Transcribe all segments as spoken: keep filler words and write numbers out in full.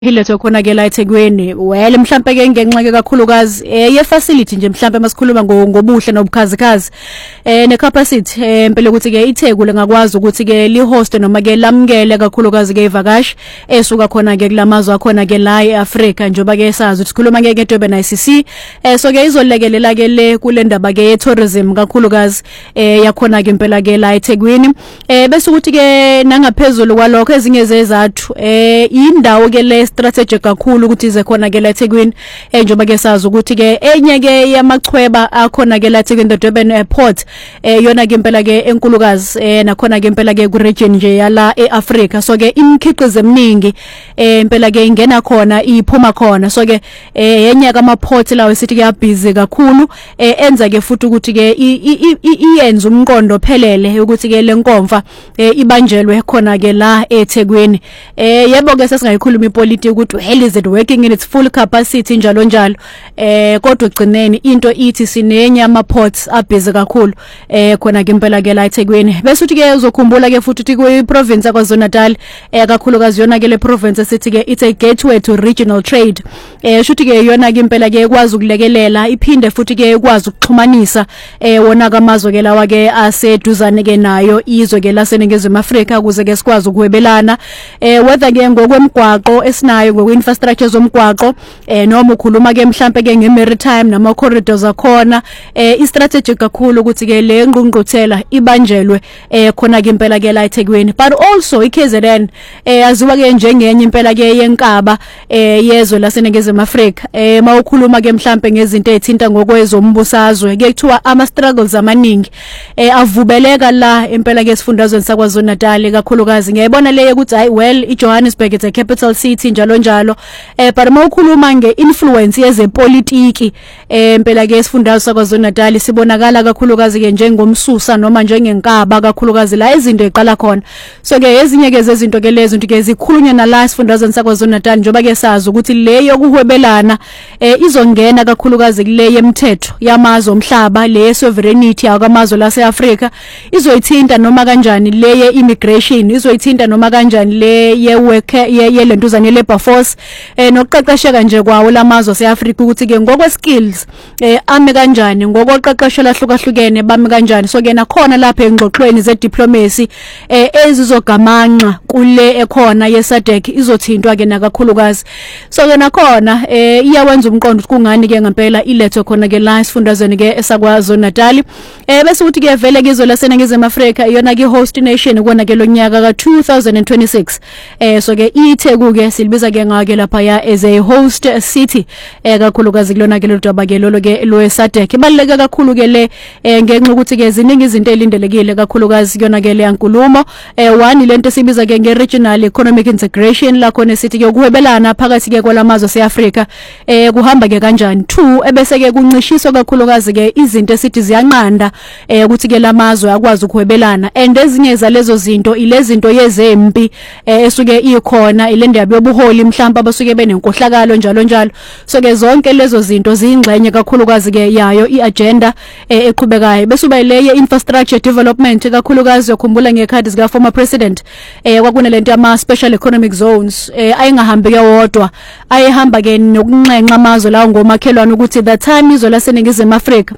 Hiletho khona ke la eThekwini wele mhlambe ke ngenxeke kakhulukazi eh ye facility nje mhlambe masikhuluma ngobuhle nobukhazikhazi eh ne capacity eh impela ukuthi ke iTheku lengakwazi ukuthi ke li host noma ke lamukele kakhulukazi ke ivakashi esuka khona ke kulamazwe akhona ke la eAfrica njoba ke sazi ukuthi sikhuluma ke ke Durban I C C eh so ke izolekelela ke le kule ndaba ke ye tourism kakhulukazi eh yakhona ke impela ke la eThekwini eh bese ukuthi ke nangaphezulu kwalokho ezinye zezathu eh indawo ke le strategic kakhulu ukuthi ize khona ke la eThekwini eh njoba ke sazi ukuthi ke enye ke yamachweba akhona ke la eThekwini the Durban Airport eh yona ke impela ke enkulukazi eh nakhona ke impela ke ku region nje yala eAfrica so ke imikhiqizo eminingi eh impela ke ingena khona iphuma khona so ke eh yenye kama port lawo sithi ke yabhizi kakhulu eh enza ke futhi ukuthi ke iyenza umqondo phelele ukuthi ke lenkomfa eh ibanjelwe khona ke la eThekwini eh yebo ke sesingayikhuluma ipolitiki ukuthi hell is it working in its full capacity njalo njalo eh kodwa ugcineni into ithi sinenye ama ports abhizi kakhulu eh khona ke impela ke la eThekwini bese uthi ke uzokhumbula ke futhi uthi ku province yaKwaZulu-Natal eh kakhulukazi yona ke le province sithi ke it's a gateway to regional trade eh shuthi ke yona ke impela ke ekwazi ukulekelela iphinde futhi ke ekwazi ukuxhumanisa eh wona kamazwe ke lawa ke aseduzane ke nayo izwe ke laseNingizimu Afrika ukuze ke sikwazi ukuhwebelana eh whether ke ngokwemgwaqo esinayo ngokwe-infrastructure zomgwaqo eh noma ukhuluma ke mhlambe ke nge-maritime nama corridors akhona eh i-strategic kakhulu ukuthi ke le ngqungquthela ibanjelwe eh khona ke impela ke la eThekwini but also i-K Z N eh aziwa ke njengenye impela ke yenkaba eh yezwe laseNingizimu Afrika eh mawukhuluma ke mhlambe ngezinto ezithinta ngokwezombusazwe ke kuthiwa ama struggles amaningi eh avubeleka la impela ke sifundazweni saKwaZulu-Natal kakhulukazi ngiyayibona leyo ukuthi hayi well iJohannesburg it's a capital city njalo njalo eh but mawukhuluma ngeinfluence yezepolitiki eh impela ke isifundazwe saKwaZulu-Natal sibonakala kakhulukazi ke njengomsusa noma njengenkaba kakhulukazi la izinto eqala khona so ke ezinye ke zezinto ke lezo ke zikhulunywa nala isifundazweni saKwaZulu-Natal njoba ke sazi ukuthi le yokuhwebelana eh izongena kakhulukazi kule yemthetho yamazwe omhlaba le sovereignty yakamazwe laseAfrica izoyithinta noma kanjani le ye immigration izoyithinta noma kanjani le ye work ye lentuzane labor force eh nokuqeqesheka nje kwawo lamazwe aseAfrica ukuthi ke ngokwe skills eh ame kanjani ngokoqeqesho lahlukahlukene bami kanjani so ke nakhona lapha engxoxweni ze diplomacy eh ezizogamanxa kule ekhona ye SADC izothintwa ke nakakhulukazi so ke nakhona eh iyawenza umqondo kungani ke ngempela iletho khona ke la isifundazweni ke esaKwaZulu-Natal eh bese uthi ke vele ke izolo laseNingizimu Afrika iyona ke host nation kona ke lonyaka ka two thousand twenty-six eh so ke iTheku ke silibiza ke ngake lapha ya as a host city eh kakhulukazi kulona ke lodaba ke lolo ke lo SADC ibaluleke kakhulu ke le eh ngenxa ukuthi ke ziningi izinto elindelekile kakhulukazi kuyona ke le yankulumo eh one lento sibiza ke nge regional economic integration la khona sithi ke ukuhwebelana phakathi ke kwalamazwe aseAfrica eh kuhamba ke kanjani two ebese ke kuncishiswa kakhulukazi ke izinto esithi ziyanqanda eh ukuthi ke lamazwe akwazi ukuhwebelana and ezinye zalezo zinto ilezinto yezempi eh esuke ikhona ilende yabobuholi mhlamba abasuke benenkohlakalo njalo njalo so ke zonke lezo zinto ziyingxenye kakhulukazi ke yayo iagenda eh, eqhubekayo bese uba leye infrastructure development kakhulukazi yokhumbula ngekhathi zika former president eh kwakunalento ama special economic zones eh ayingahambi ke wodwa ayehamba ke nokunxenxa amazwe lawo ngomakhelwane ukuthi the time izwe laseNingizimu Afrika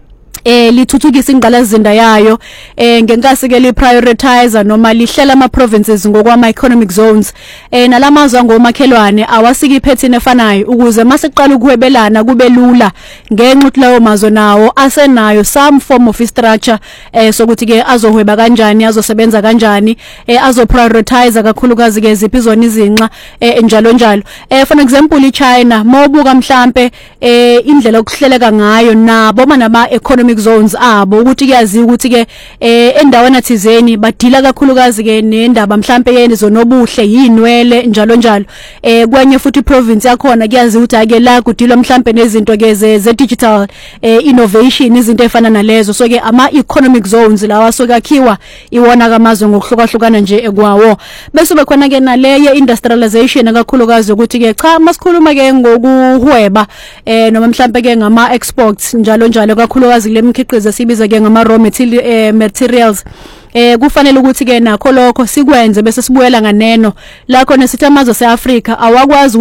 eh lithuthukisa ingqalazinda yayo eh ngenkasi ke li prioritize noma lihlela ama provinces ngokwama economic zones eh nalamazwe ngomakhelwane awasiki iphethini efanayo ukuze masiqala ukuhwebelana kube lula ngenxa ukuthi lawo mazwe nawo asenayo some form of structure eh sokuthi ke azohweba kanjani azosebenza kanjani eh azo prioritize kakhulukazi ke ziphi zona izinqa eh njalo njalo eh for example iChina mawubuka mhlambe eh indlela okuhleleka ngayo nabo manama economic zones abo ukuthi kuyazi ukuthi ke eh endaweni athizeni badila kakhulukazi ke nendaba mhlambe yene zonobuhle yinwele njalo njalo eh kwenye futhi province yakhona kuyazi ukuthi ake la kudilwa mhlambe nezinto ke ze digital eh innovation izinto efana nalezo so ke ama economic zones lawa so kakhiwa iwona kamazwe ngokuhlukahlukana nje ekwawo bese ube khona ke naleye industrialization kakhulukazi ukuthi ke cha masikhuluma ke ngokuhweba eh noma mhlambe ke ngama exports njalo njalo kakhulukazi lemikhiqizo esibiza ke ngama raw materials eh kufanele ukuthi ke nakho lokho sikwenze bese sibuyela nganeno la khona sithi amazwe seAfrika awakwazi